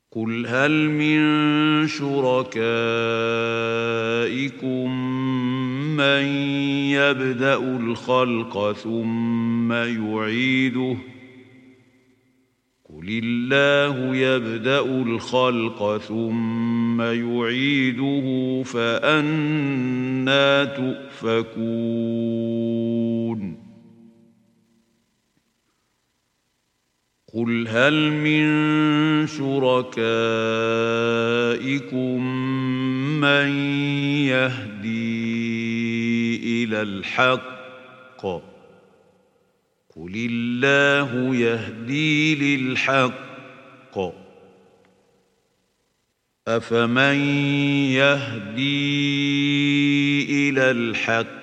قل هل من شركائكم من يبدأ الخلق ثم يعيده قل الله يبدأ الخلق ثم يعيده فأنى تؤفكون قل هل من شركائكم من يهدي إلى الحق قل الله يهدي للحق أفمن يهدي إلى الحق